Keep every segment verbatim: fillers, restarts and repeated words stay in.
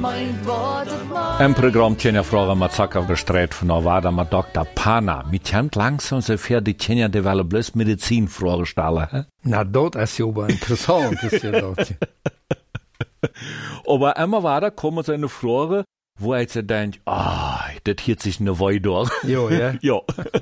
meint, wat het meint. Im Programm Tjenja Fragen mit Zacker bestreit von Nevada mit Doktor Pana. Mit Tjent langsam so für die Tjenja die Welle bloß Medizin vorstellen. He? Na, das ist ja aber interessant. Ist ja das. Aber immer weiter kommen so eine Frage, wo ich so denkt, ah, das hielt sich eine Weile durch. Jo, ja. Ja.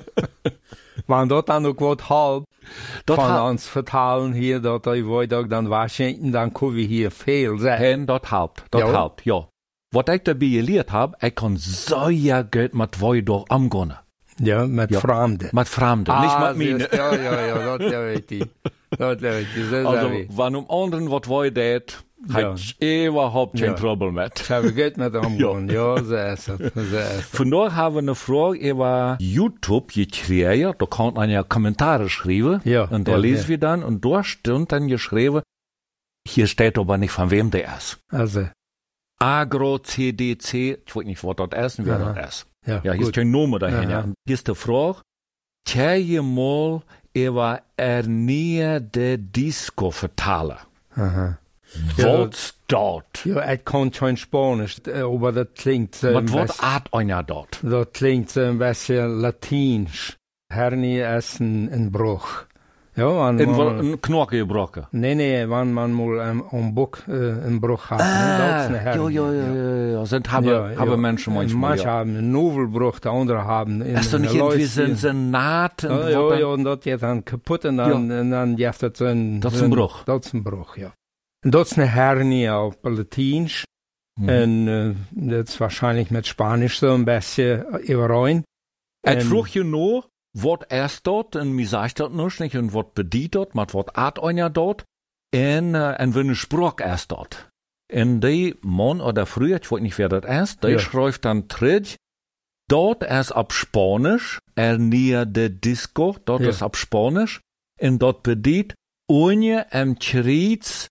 Wenn dort dann noch was halb Dat von ha- uns vertalen hier, dass ich wollte dann Washington, dann können wir hier viel sagen. Hen, dat helpt, dat Ja. helpt, ja. Wat ik daarbij geleerd heb, ik kan zeer goed met Weidor omgaan. Ja, mit Ja. Fremden. Met vreemden, niet met siehst mij. du, Ja, ja, ja, das weet ich. Das weet ich, so Also, sag ich. wenn um anderen wat wij deed, Ja. had ik überhaupt geen Ja. probleem met. Ich habe Geld mit umgehen. Ja, so ist es. So ist es. Vandaag hebben we een vraag über YouTube gekregen. Da kann man ja Kommentare schreiben. Ja, Und da ja, lesen ja. wir dann. Und da steht dann geschrieben, hier steht aber nicht, von wem der ist. Also, Agro-C D C, ich weiß nicht, was das ist und wer Aha. das ist. ja, Ja, hier ist gut. kein Name dahinter. Aha. Und hier ist die Frage, tja je mal über ernährte Disco vertalen. Aha. Ja, Was dort? Ja, ich kann kein Spanisch, aber das klingt so ein Was wird bisschen, Art einer dort? das klingt so ein bisschen latinsch. Hernie ist ein, ein Bruch. Ja, wenn In man, een knokke gebroken. nee, nee, wenn man mal um, um Buck äh, einen Bruch hat. Ah, das ist eine ja, Hernie. ja, ja, ja, ja. Sind haben, Ja, haben ja. Menschen manchmal. Manche Ja. haben einen Novelbruch, die andere haben in Ist doch nicht irgendwie so ein- so ein Naht? Ja, ja, ja, und das geht dann kaputt und dann, und dann gibt es so ein... Das ist so ein Bruch. Das ist ein Bruch, ja. Und das ist eine Hernie auf Latinsch. Mhm. Und äh, das ist wahrscheinlich mit Spanisch so ein bisschen überein. Ich En- vroeg je nog, wat is dat? En mij zei dat nog niet. En wat bedient dat? Maar wat aard einer dort? En, uh, en welke Sprach is dat? En die man oder früher, ich weiß nicht, wer das ist, der Ja. schreibt dann terug, dort ist ab Spanisch, er näher de Disco, dort Ja. ist ab Spanisch, en dort bedient, ohne im Krieg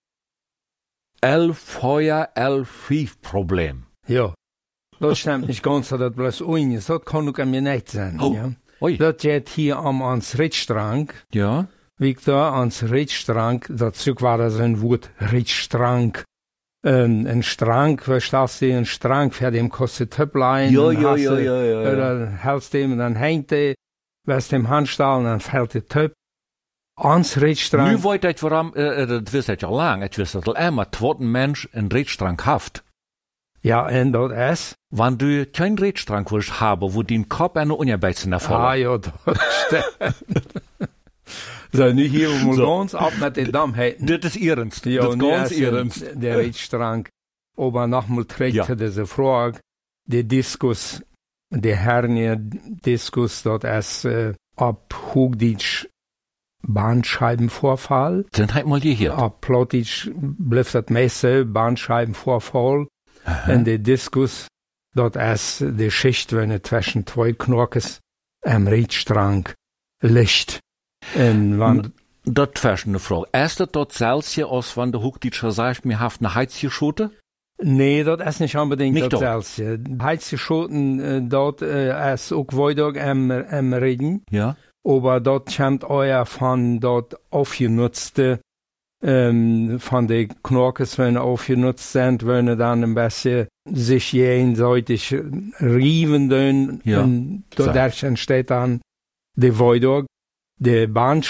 el Feuer, el Fief Problem. Ja. Das stimmt nicht ganz, dass das bloß ein ist. Das kann auch mir nicht sein. Oh. Ja. Ui. Das geht hier am ans Richtstrang. Ja. Victor, ans Richtstrang. Dazu war das ein Wort Richtstrang. Ähm, ein Strang, verstehst du, ein Strang für den kostet Töpplein. Ja, dann ja, hast ja, du- ja, ja, ja. Oder hältst dem und dann hängt der, wirst dem Handstahl und dann fällt der Töpp. Ans Richtstrang. Nu weet ik waarom, uh, dat wist ik al lang, ik wist het al lang, maar het wordt een mens een reetstrang heeft. Ja, en dat is. Wanneer du kein reetstrang willst haben, wo dein Kopf eine Unarbeitzen Ah erfüllt. ja, das stimmt. So, nu hier wir So. ganz ab mit den Dammheiten. Dit is ernst, Ja, dit is nu ganz is er ernst. Der Richtstrang. Aber nochmal trägt Ja. ja. diese Frage, der Diskus, der Hernie-Diskus, dort ist äh, ab Hochdeutsch Bandscheibenvorfall. Dann halt mal die hier. Ab Plattdeutsch bleibt das meiste Bandscheibenvorfall. Und der Diskus, dort ist die Schicht, wenn es zwischen zwei Knorkes am Richtstrang liegt. Und wenn, Dat is een vraag. Is het dat zelfs als van de Hochdeutscher sagt, mir haft eine Heizgeschote? nee, das ist nicht unbedingt Nicht das dort. Selbst. Heizgeschoten, äh, dort äh, ist auch weiter am, am Reden. Ja. Aber dort kommt euer von dort aufgenutzte, ähm, von den Knorkes, wenn aufgenutzt sind, wenn dann ein bisschen sich jenseitig rieben. Ja. Und dadurch entsteht dann der Weidog. Der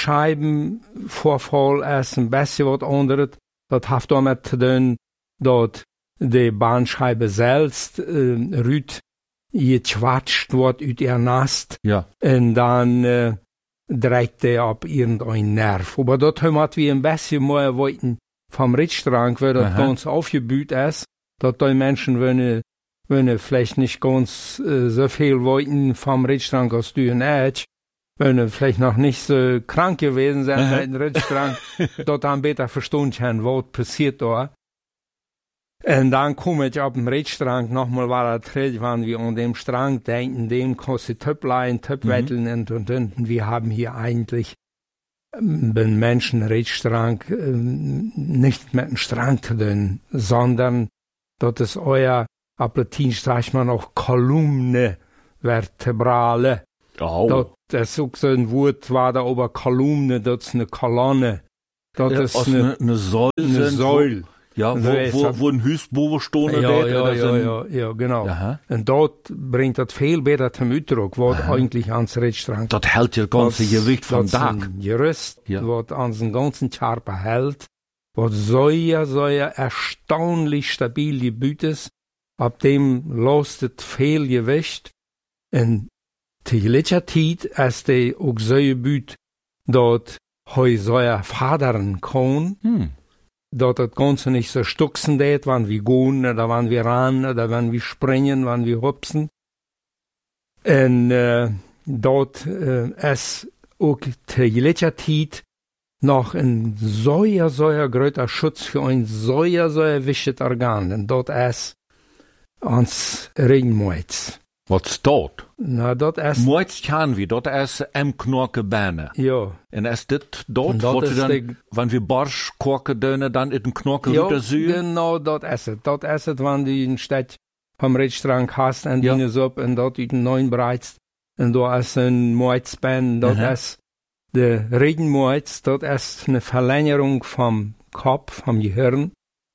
Bahnscheibenvorfall ist ein bisschen was anderes. Das hat damit zu tun, dass die Bahnscheibe selbst äh, rüt gequatscht wird ut ihr Nast. Ja. Und dann äh, dreht der ab irgendein Nerv. Aber dort haben wir ein bisschen mehr wollten vom Richtstrang, weil das Aha. ganz aufgebüht ist, dass die Menschen, wenn, wenn vielleicht nicht ganz äh, so viel wollten vom Richtstrang aus du und ich, wenn vielleicht noch nicht so krank gewesen sind Aha. bei dem Richtstrang, dort dann besser verstanden haben, was passiert da. Und dann komme ich auf dem Richtstrang, nochmal war das Tritt, wenn wir an dem Strang denken, dem kostet Töpplein, Töppwetteln und, und, und. Und wir haben hier eigentlich ähm, den Menschen Richtstrang ähm, nicht mit dem Strang zu tun, sondern dort ist euer, ab Latinsch sagt man auch Kolumne vertebrale. Oh. Dort ist auch so ein Wort, war da ober Kolumne, dort ist eine Kolonne. Dort Ja, ist als eine, eine, eine Säule. eine sind, Säule. Ja, wo, wo, wo ein Hüstboven stehen ja, wird, ja, oder ja, so ein- ja, ja, genau. Aha. Und dort bringt das viel besser zum Ausdruck, was eigentlich ans Rädstrang Das hält das ganze Gewicht vom Das Tag. ist ein Gerüst, Ja. was an den ganzen Charper hält, was so ja, so ja erstaunlich stabil gebaut ist, ab dem lastet viel Gewicht. Und die gleiche Zeit, als die auch so gebaut, dort heu so ja fadern kann, Hm. dort das Ganze nicht so stucksen det, wann wir gehen, oder wann wir ran, oder wann wir springen, wann wir hupsen. Und äh, dort äh, es auch die gleiche Zeit noch ein sehr, sehr großer Schutz für ein sehr, sehr wichtiges Organ. Und dort ist ans Regenmoiz. Was dort? Na, dort ist, Moits kann wir, dort ist em Knorke Bäne. ja, Und ist dit dort, Und dort wo du ist dann, die- wenn wir Barsch korken dönen, dann in den Knorke ja, wieder süßen? genau, dort ist es. Dort ist es, wenn du in Stadt vom Rädstrang hast, und Ja. die ist up, und dort in den neuen bereits, und da ist ein Moizbein, dort Aha. ist der Regenmoiz, dort ist eine Verlängerung vom Kopf, vom Gehirn,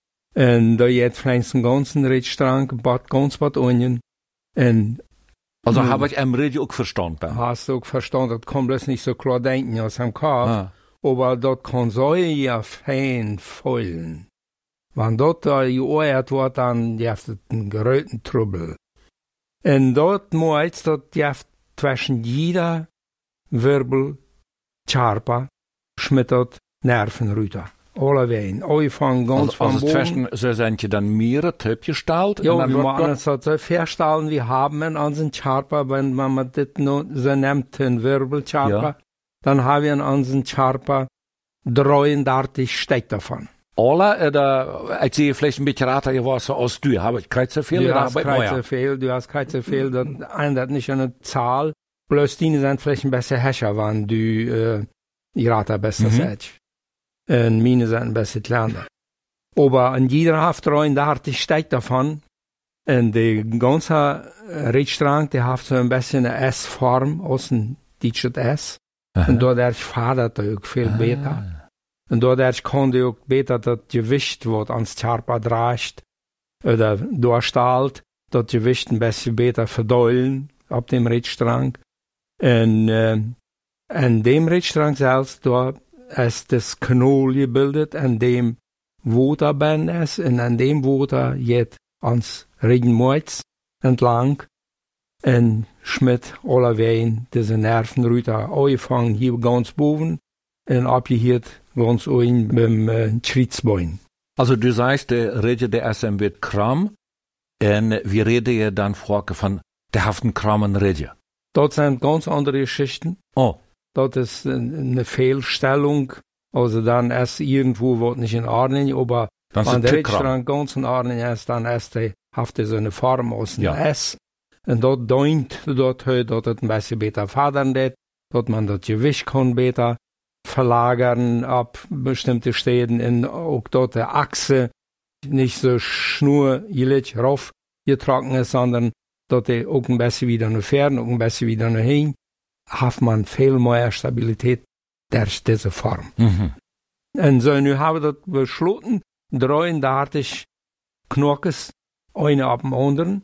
und da jetzt vielleicht den ganzen Rädstrang, bad, ganz bad Onion, und Also Hm. habe ich em Radio auch verstanden. hast du auch verstanden, das kann bloß nicht so klar denken aus dem Kopf, Ah. aber dort kann so ja fein fallen. Wenn dort da geäuert wird, dann gibt es einen geröten Trouble. Und dort muss dort gibt zwischen jeder Wirbel, Charpa, schmittert Nervenrüter. Alle Wehen. Angefangen ganz Also, von also oben. zwischen, so sind je dann mehrere Töpfgestalt. Ja, und dann wir wird machen dort- es halt so feststellen, wir haben an unseren Charpa, wenn man das noch so nimmt, den Wirbelcharpa, Ja. dann haben wir an unseren Charpa dreiunddreißig Stück davon. alle, oder, ich sehe vielleicht ein bisschen rater, ich war so aus du, habe ich kein zu viel, Du oder hast habe ich kein mehr? zu viel, du hast kein zu viel, das ändert nicht an der Zahl. Bloß die sind vielleicht ein bisschen höher, wenn du äh, die Rate besser Mhm. sagst. Und meine sind ein bisschen kleiner. Aber an jeder hat dreiunddreißig Stück davon. Und der ganze Rädstrang, der hat so ein bisschen eine S-Form, außen Digit S. Aha. Und dadurch fadert er auch viel besser. Und dadurch kann er auch besser das Gewicht, was ans Charpa dreht, oder durchstrahlt, das Gewicht ein bisschen besser verdollen auf dem Rädstrang. Und äh, an dem Rädstrang selbst, da ist das Knoll gebildet, an dem Waterband ist, und an dem Water geht ans Regenmoiz entlang und schmidt alle Wehen diese Nervenrüter angefangen hier ganz boven und abgehiert ganz unten beim äh, Schritzbein. Also du sagst, der Rede der S M wird kram, und wir reden ja dann Frage von der haften krammen Rede. Dort sind ganz andere Geschichten. Oh, Dort ist äh, eine Fehlstellung. Also dann ist irgendwo was nicht in Ordnung, aber dann wenn ist der es kram. Rädstrang ganz in Ordnung ist, dann ist der, hat er so eine Form aus dem Ja. S. Und dort deunt dort hört, dort es ein bisschen besser fadern wird, dort man das Gewicht kann besser verlagern ab bestimmte Städten und auch dort der Achse nicht so schnurjelig rauf getragen ist, sondern dort er auch ein bisschen wieder nach fern, auch ein bisschen wieder nach hin, hat man viel mehr Stabilität durch diese Form. Mhm. Und so, nu haben wir das beschlossen, dreiunddreißig Knockes, eine ab dem anderen.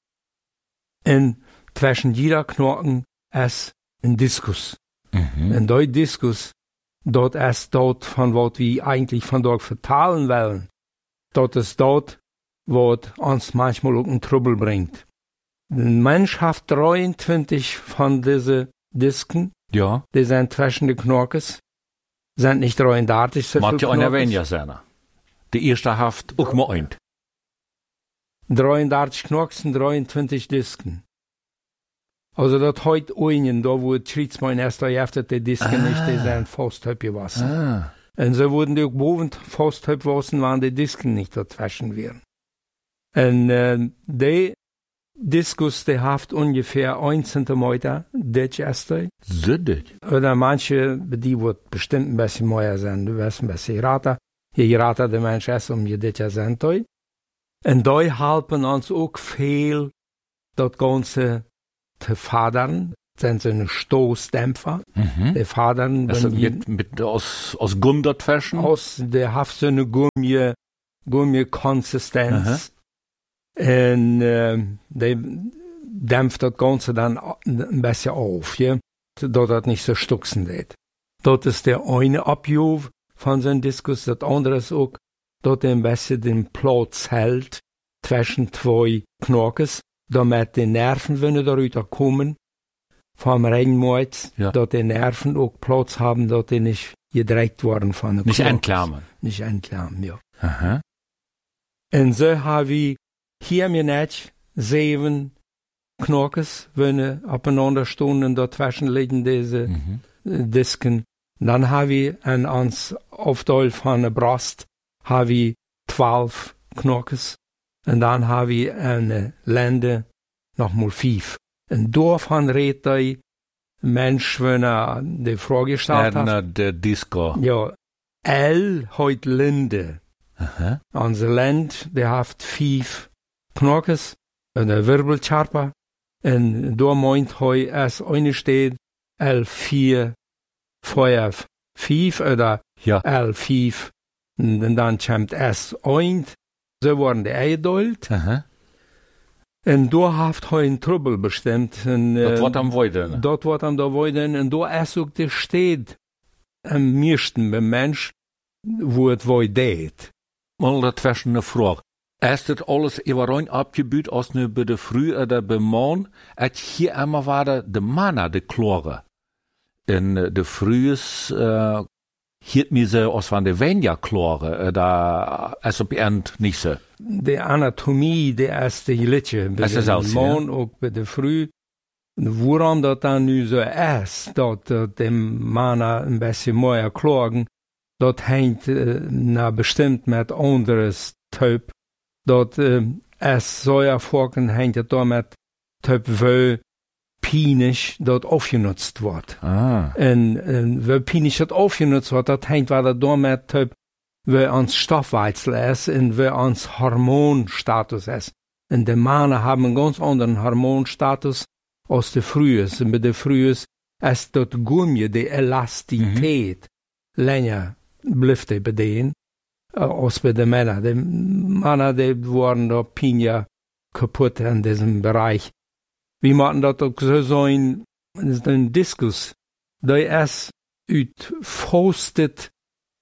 Und zwischen jeder Knochen ist ein Diskus. Mhm. Und der Diskus, dort ist dort, von was wir eigentlich von dort vertalen wollen. Dort ist dort, was uns manchmal auch einen Trouble bringt. Ein Mensch hat dreiundzwanzig von diesen Disken, Ja, die sind zwischen den Knockes, sind nicht dreiunddreißig, so macht viel ja einer Knockes. weniger sein. Die erste Haft auch mal ein. dreiunddreißig Knockes und dreiundzwanzig Disken. Also das heute einen, da wo die Schritzbein erst erheftet, die Disken nicht, die sind fast halb gewaschen. Ah. Und so wurden die auch boven fast halb gewaschen, waren die Disken nicht dazwischen wären. Und äh, die Diskus, die haft ungefähr ein Zentimeter, das ist die. So das. Oder manche, die wird bestimmt ein bisschen mehr sein, du wirst ein bisschen rater. Je rater der Mensch ist, um je das sind die. Und die helfen uns auch viel, das Ganze zu fadern. Das sind so eine Stoßdämpfer. Mhm. Die fadern, Also wenn die mit, mit, aus, aus Gum dort fashion? aus der Haft so eine Gummi, Gummi-Konsistenz. En uh, die dämpft das Ganze dann ein bisschen auf, ja, dass das nicht so stucksen wird. Das ist der eine Abjuf von so einem Diskus, das andere ist auch, dass er ein bisschen den Platz hält zwischen zwei Knockes, damit die Nerven, wenn darüber kommen, vom Regenmord, ja. Dass die Nerven auch Platz haben, dass die nicht gedreht worden von den Nicht entklammen. Nicht entklammen, ja. Aha. Und so haben wir hier mir nicht sieben Knockes, wenn abeinander stunden dazwischen liegen diese mhm. Disken. Dann haben wir an uns Aufteil von der Brust, haben wir zwölf Knockes. Und dann haben wir eine Lende nochmal fünf. Und davon redet der Mensch, wenn er die Frage gestellt hat. Ja, der Disco. Ja, L heut Linde. Aha. Unser Land, der hat fünf Knockes, eine Wirbelcharpa. Und da meint heu es eine steht L vier, fünf, fünf oder ja. L fünf. Und dann kommt S eins. So waren die eingeteilt. Aha. Und da hat heu ein Trouble bestimmt. Und, das äh, wird am Weiden. Dort wird am da Weiden. Und da ist auch der steht am meisten beim Mensch, wo es woi deed. Mal dazwischen eine Frage. Ist das alles überrein abgebüht aus ne bei der Früh oder beim Morgen? Et hier einmal war da de Mana, de Chlore. In de Frühes, äh, hielt mir so aus von de Venja Chlore, da, als ob End nicht so. Die Anatomie, die erste Litche, bei dem Morgen ja. Auch bei der Früh. Woran das dann nu so ist, dass dem Mana ein bisschen mehr klagen, das hängt äh, na bestimmt mit anderes Typ. Dat äh, es so erfolgen hängt ja damit, typ wo pinisch dort aufgenutzt wird. Ah. Und, und wo pinisch dort aufgenutzt wird, das hängt weiter damit, typ wo ans Stoffwechsel ist und wo ans Hormonstatus ist. Und die Männer haben einen ganz anderen Hormonstatus als die Frühes. Und bei der Frühes ist dort Gummi, die Elastität, mhm. länger bleibt bei denen. Als bei den Männern. Die Männer, die waren da pinja kaputt in diesem Bereich. Wir machen das auch so sein, ein Diskus, der ist ut faustet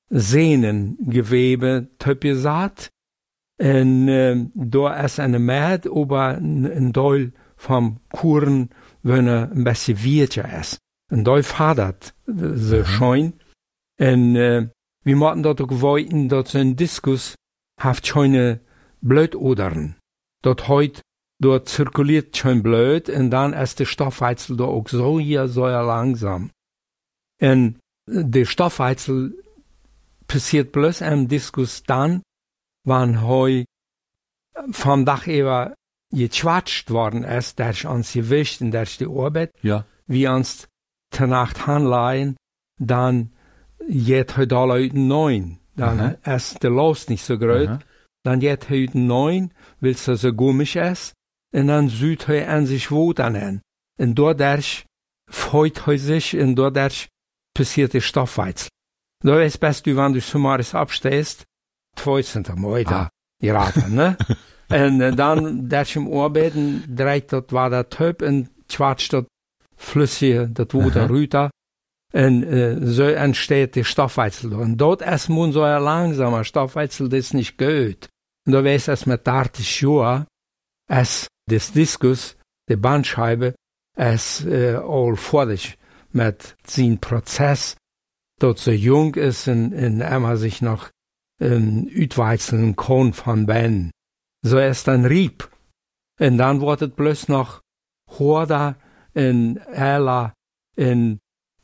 Sehnengewebe, typ gesagt, und äh, da ist eine Mäd, aber ein Teil vom Kuren, wenn er ein bisschen wircher ist. Und da fadert so mhm. schön. Und äh, wir machen dort auch wollten, dass so ein Diskus hat schöne Blutodern. Dort heut, dort zirkuliert schön Blut und dann ist der Stoffwechsel da auch so hier so langsam. Und der Stoffwechsel passiert bloß am Diskus dann, wann heu vom Dach über gequatscht worden ist, der ist uns gewischt und der ist die Arbeit, ja. wie uns zur Nacht hanleihen, dann jet heute da Leute neun. Dann Aha. ist der Los nicht so groß. Aha. Dann jet heute neun, weil es so gummisch ist. Und dann süd heute an sich wo dann hin. Und dort erst freut heute sich und dort erst passiert der Stoffwechsel. Da ist best du, wenn du summarisch abstehst, zweizehn Mal da, die Raten, ne? Und äh, dann, der im Arbeiten, dreht dort war der Typ und quatscht dort flüssig, das Wasser rüber. Und äh, so entsteht der Stoffwechsel. Und dort ist man so ein langsamer Stoffwechsel, das ist nicht gut. Und da weiß es mit dreißig Jahren, es, das Diskus, die Bandscheibe, es äh, all fertig mit seinem Prozess, dort so jung ist und, und immer sich noch ähm, utwechseln kann von Ben. So ist dann Rieb. Und dann wird es bloß noch Horda in Ella in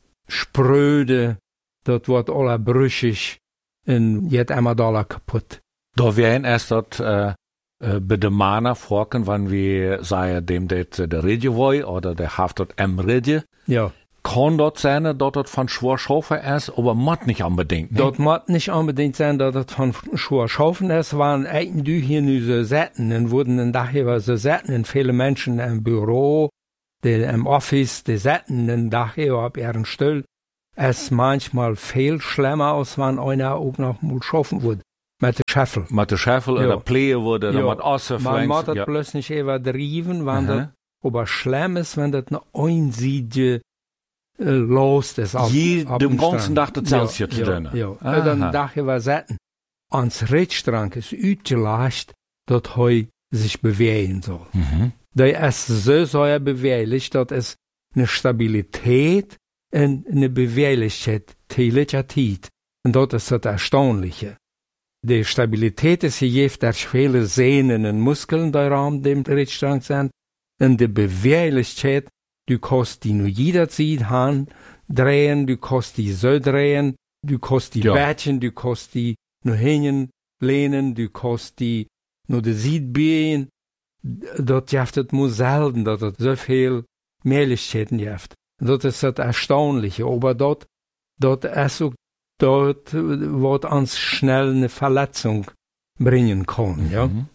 spröde, dort wird alles brüchig und jetzt einmal da kaputt. Da wären erst dort äh, äh, bei den Mana vorken, wenn wir sagen, dem det der Rede wollen oder der haft dort am Rede. Ja. Kann dort sein, dass dort von Schwarzschafen ist, aber macht nicht unbedingt. Ne? Dort macht nicht unbedingt sein, dass dort von Schwarzschafen ist, waren eigentlich hier nur so Sätten und wurden dann daher so Sätten und viele Menschen im Büro, die im Office, die Sätten und daher auf ihren Stuhl, es manchmal viel schlimmer aus, wenn einer auch noch mal schaffen würde. mit der Scheffel. Mit der Scheffel Ja. oder Plee wurde, oder Ja. mit Asse, Man muss das ja. bloß nicht übertrieben, wenn Aha. das aber schlimm ist, wenn das eine einseitige äh, Lust ist. Auf, Je, auf den dem ganzen Strang. Tag das Celsius zu ja, tun. ja, ja. Aha. Und dann dachte ich, was sagen, ans Ritstrang ist uitgelascht, dass er sich bewegen soll. Mhm. Der ist so sehr beweglich, dass es eine Stabilität und eine Beweglichkeit täglicher Zeit. Und das ist das Erstaunliche. Die Stabilität ist gegeben durch viele Sehnen und Muskeln, die Raum dem Ritstrang sind. Und die Beweglichkeit, du kannst die nur jederzeit Hand drehen, du kannst die so drehen, du kannst die Ja. Bettchen, du kannst die nur hängen, lehnen, du kannst die nur die Seite biegen. Das gibt es nur selten, dass es so viel Möglichkeiten gibt. Das ist das Erstaunliche. Aber dort, dort ist auch, dort wird uns schnell eine Verletzung bringen können, ja. Mhm.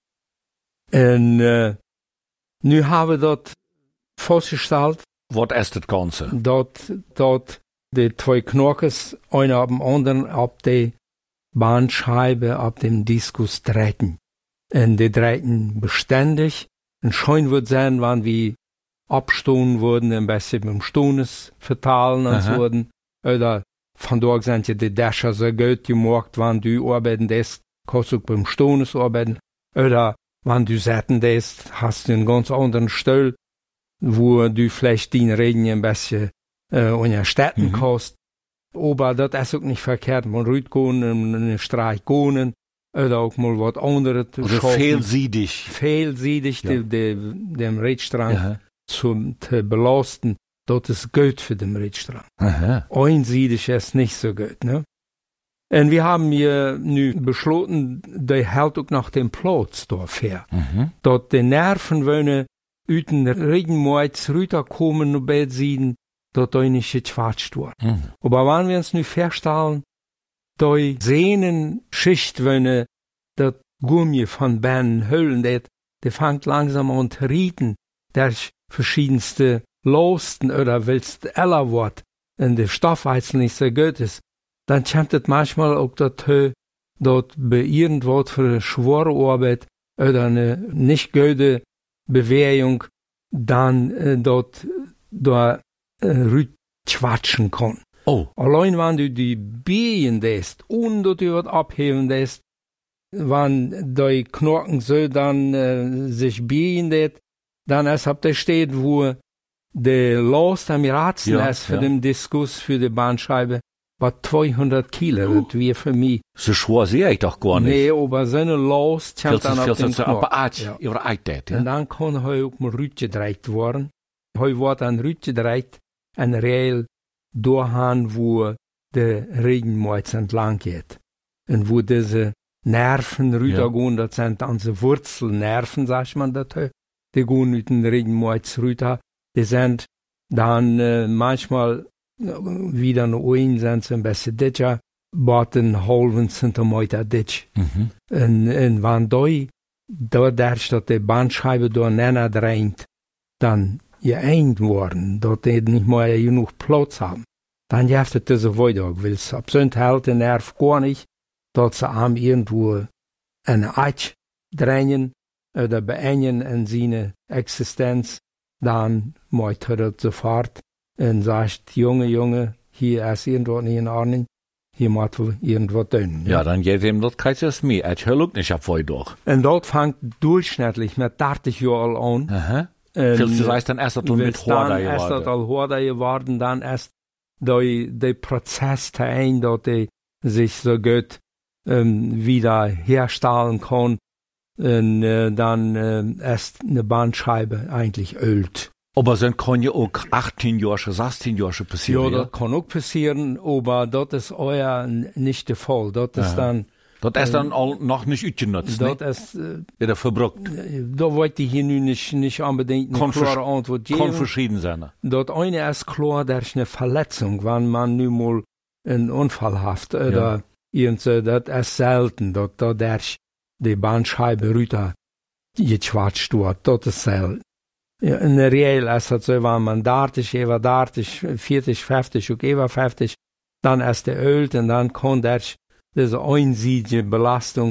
Und, äh, nu haben wir dort festgestellt, Was ist das Ganze? dass, dass die zwei Knochen, einer ab dem anderen, ab der Bahnscheibe, ab dem Diskus treten. Und die treten beständig. Und schön wird sein, wann wir abstunden wurden, ein bisschen mit dem Stuhnes verteilen und Aha. so wurden. Oder von dort sind ja die Dächer so gut gemacht, wann du arbeiten lässt, kannst du beim Stuhnes arbeiten. Oder wenn du sätten lässt, hast du einen ganz anderen Stuhl, wo du vielleicht den Regen ein bisschen äh, unterstützen Mhm. kannst. Aber das ist auch nicht verkehrt. Man rührt gehen, einen Streich gehen, oder auch mal was anderes Also schaffen. fehlsiedig. Fehlsiedig Ja. die, die, dem Ritstrang Aha. zu, zu belasten. Das ist gut für den Ritstrang. Aha. Einsiedig ist nicht so gut, ne? Und wir haben hier nu beschlossen, der hält auch nach dem Platz dafür. Mhm. Dass die Nerven wollen uit den Regenmoits runterkommen und bald sehen, dass da nicht gequatscht wird. Mhm. Aber wenn wir uns nu feststellen, die Sehnenschicht wollen, das Gummi von Beinen hüllen, das, der fängt langsam an zu rieten, durch verschiedenste Losten oder willst eller wird, und der Stoffweizen nicht so gut ist, dann kommt es manchmal auch dazu, dass bei irgendwas für eine schwere Arbeit oder eine nicht gute Bewegung dann äh, dort da äh, rüt quatschen kann. Oh. Allein wenn du die biegen lässt und du die abheben lässt, wenn die Knochen so dann äh, sich biegen lässt, dann ist ab der steht, wo der Last am Ratzen Ja, ist für ja. den Diskus, für die Bahnscheibe, war zweihundert Kilo. Das wäre für mich. So schwer sehe ich doch gar nicht. Nee, aber so eine Last Viel kommt zu dann auf viel den zu Knochen. apparat. Ja. Ihre Eidät, Und ja. dann kann er auch mal rütgedreht worden. Er wird dann rütgedreht, ein Rail durchhauen, wo der Regenmoits entlang geht. Und wo diese Nerven rübergehen, das sind dann so Wurzelnerven, sagt man das. Die gehen mit den Regenmoits rüber. Die sind dann äh, manchmal äh, wieder noch ein, sind sie ein bisschen dicker, aber einen halben Zentimeter dick. Mhm. En, en wenn die, dadurch, dass die Bandscheibe durcheinander dreht, dann geeint worden, dass die nicht mehr genug Platz haben, dann gibt es diese weiter. Weil es absent hält der Nerv gar nicht, dass sie am irgendwo eine Eich drehen oder beenden in seine Existenz, dann macht er das sofort und sagt, Junge, Junge, hier ist irgendwas nicht in Ordnung, hier muss irgendwas tun. Ja, dann geht ihm das kein mehr. Ich höre auch nicht ab vor durch. Und dort fängt durchschnittlich mit dreißig Jahren an. Aha. Und, Viel zu heißt dann erst das mit Horda dann erst das geworden. al Horda geworden, dann erst der, der Prozess dahin, dass die sich so gut ähm, wieder herstellen kann. Und äh, dann äh, ist eine Bandscheibe eigentlich ölt. Aber dann kann ja auch achtzehn Jahre, sechzehn Jahre Ja, passieren. das kann auch passieren, aber das ist euer nicht der Fall. Das ist Aha. dann, Das ist dann all noch nicht ausgenutzt, ne? das ist, äh, Wieder verbruckt. da wollte ich hier nun nicht, nicht unbedingt eine Kann klare vers- Antwort Kann geben. verschieden sein. Dat eine ist klar, das ist eine Verletzung, wenn man nun mal einen Unfall hat oder irgend so, das ist selten, dass da durch die Bandscheibe runter gequatscht wird, das ist selten. Ja, in der Regel ist das so, wenn man dreißig, über dreißig, vierzig, fünfzig und über fünfzig, dann ist der ölt und dann kann der diese einseitige Belastung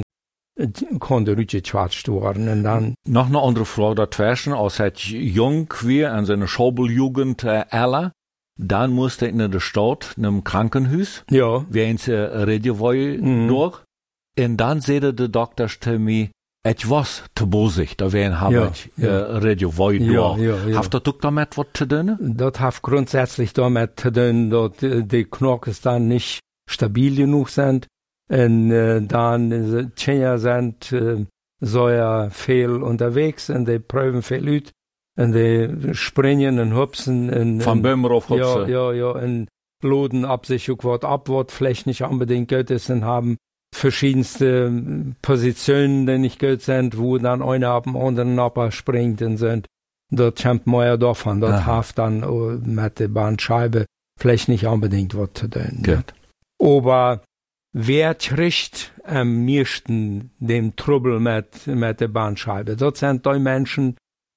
konnte rückgequatscht worden. Und dann noch eine andere Frage dazwischen, als er jung war, in seiner Schobeljugend äh, alle, dann musste er in der Stadt, in einem Krankenhaus, ja. wie eins äh, reden wollen, Mhm. durch. Und dann sagte der Doktor zu mir, es was zu bosig, da wären habe ich ja. äh, reden wollen, Ja, durch. ja, ja. Habt ihr doch damit was zu tun? Das hat grundsätzlich damit zu tun, dass äh, die Knochen dann nicht stabil genug sind. Und äh, dann äh, Kinder sind äh, so ja viel unterwegs und die prüfen viel Leute und die springen und hupsen. Und, Von Böhmer auf ja, Hupse. ja, ja, und loden ab sich auch was ab, was vielleicht nicht unbedingt gut ist und haben verschiedenste Positionen, die nicht gut sind, wo dann einer ab dem anderen abspringt und sind. Dort kommt man ja davon, dort hat dann oh, mit der Bandscheibe vielleicht nicht unbedingt was zu tun. Gut. Aber wer kriegt am meisten den Trouble mit, mit der Bandscheibe? Das sind die Menschen,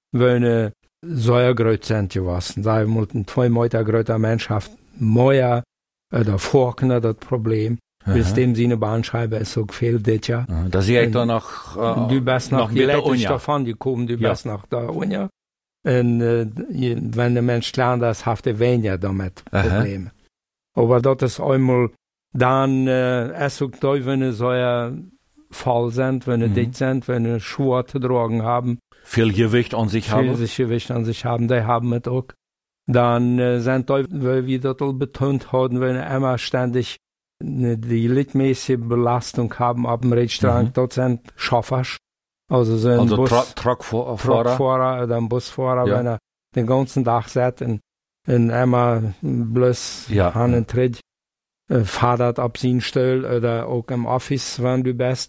die so groß sind gewesen. Da muss ein zwei Meter größer Mensch hat mehr oder Forkner das Problem. Bis dem seine Bandscheibe ist so gefehlt, das ja. Da sehe ich da noch, äh, Du bist nach noch mit der elektrisch Unja. davon gekommen, du Ja. bist nach der Unja. Und äh, je- wenn der Mensch lernt, das hat er weniger damit Aha. Probleme. Aber das ist einmal dann, äh, es auch da, wenn sie so ein Fall sind, wenn sie Mhm. dick sind, wenn sie Schuhe zu tragen haben, viel Gewicht an sich viel haben. sich Gewicht an sich haben, die haben es auch. Dann äh, sind da, weil wir das all betont haben, wenn sie immer ständig ne, die lidmäßige Belastung haben ab dem Radstrang, Mhm. dort sind Schaffers, also so ein Also Bus, Truck- Truckfahrer. Truckfahrer oder ein Busfahrer, Ja. wenn er den ganzen Tag sitzt und, und immer bloß Ja. Hand und Tritt äh, fadert ab seinen Stuhl oder auch im Office, wenn du bist.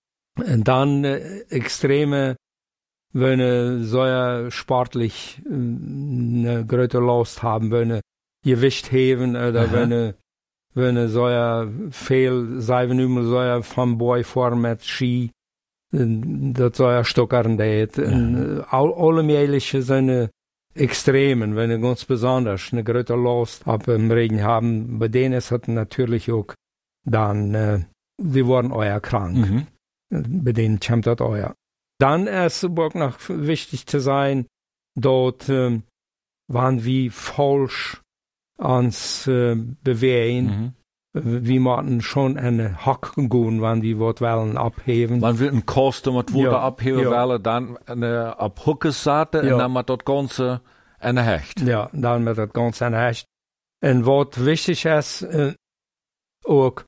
Und dann äh, extreme, wenn er so ja sportlich äh, eine große Last haben, wenn er Gewicht heben oder Aha. wenn er wenn er so ja viel, sei wenn immer so ja vom Boy vor mit Ski, das so ja stockern det. Alle mögliche seine Extremen, wenn er ganz besonders eine große Last ab im Regen haben, bei denen ist es natürlich auch dann, äh, die wurden euer krank. Mhm. Bei denen kommt das euer. Dann ist es auch noch wichtig zu sein, dort ähm, waren wir falsch ans äh, bewegen. Mhm. Wir mussten schon eine Hack gehen, wenn wir was wollen abheben. Man will ein Kosten mit Wunder Ja, abheben ja. wollen, dann eine ab Huckes Saate Ja. und dann mit das Ganze eine Hecht. Ja, dann mit das Ganze echt. Und was wichtig ist, äh, auch,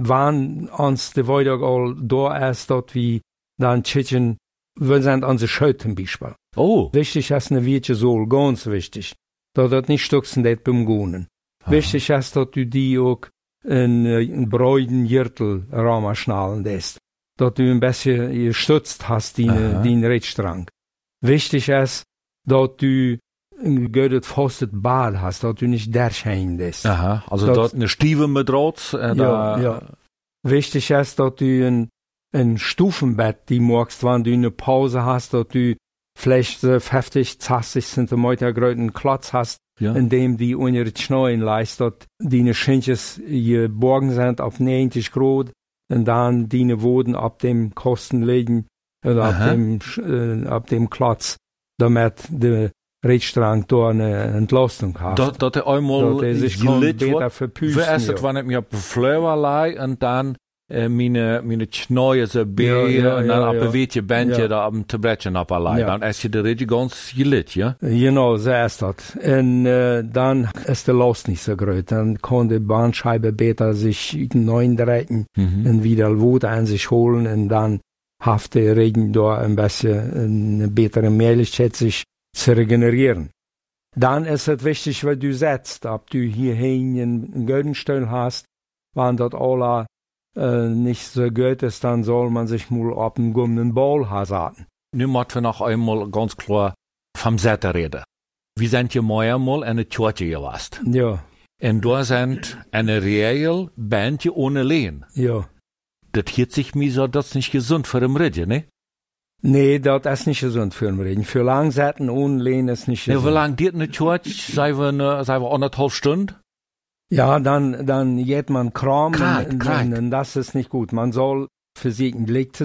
wann uns die Weide all da ist, dort wie dann Chicken, wir sind an der Schuld zum Beispiel. Oh. Wichtig ist eine Wietje Sohl, ganz wichtig. Dass das nicht stutzen det beim Gonen. Wichtig ist, dass du die auch in, äh, in Bräuden Jirtel Rama schnallen lässt. Dass du ein bisschen gestützt hast, Aha. den, den Rätstrang. Wichtig ist, dass du ein gutes fastes Bad hast, dass du nicht durchhängen lässt. Aha, also Das- dort eine Stiefel mit Rot. Äh, Ja, da, ja. Wichtig ist, dass du ein, ein Stufenbett, die magst, wenn du eine Pause hast, dass du vielleicht äh, fünfzig, zwanzig Zentimeter großen Klotz hast, Ja. in dem die unter die Schneuen leistet, die ne Schinches geborgen sind auf neunzig Grad, und dann die Woden ab dem Kosten liegen, oder ab Aha. dem, Sch- äh, ab dem Klotz, damit der Rätstrang da eine Entlastung hat. Dat, dat er einmal Dat er sich kann gelit beter wordt. verpusten, Wie ist es, ja. wenn ich mich auf die Flöwer lei und dann äh, meine, meine Knie so behe Ja, ja, und dann ja, ab ja. ein beetje Bändje Ja. da am Tablettchen ablei. Ja. Dann ist je de richtig ganz gelit, ja? Genau, so ist das. Und äh, dann ist der Last nicht so groß. Dann kann die Bahnscheibe besser sich in den neuen Dreiten Mhm. und wieder Wut an sich holen, und dann hat der Regen da ein bisschen eine bessere Möglichkeit, sich zu regenerieren. Dann ist es wichtig, weil du setzt, ob du hierhin einen Göttenstuhl hast, wenn das alle äh, nicht so gut ist, dann soll man sich mal auf einen goldenen Ball hasaten. Nu moeten we nog einmal ganz klar vom Zetten reden. Wir sind hier mal mal eine Kirche gewast. Ja, Und da sind eine real Bändje ohne Lehen. ja. Das hielt sich mir so, das ist nicht gesund für den Reden, ne? Nee, das ist nicht gesund für den Regen. Für Langseiten ohne Lehnen ist nicht Ja, gesund. wie lang geht eine Kirche? Sei wir, eine, sei wir anderthalb Stunden? Ja, dann, dann geht man Kram Kalt, und, kalt. und, und das ist nicht gut. Man soll für sich ein Blick zu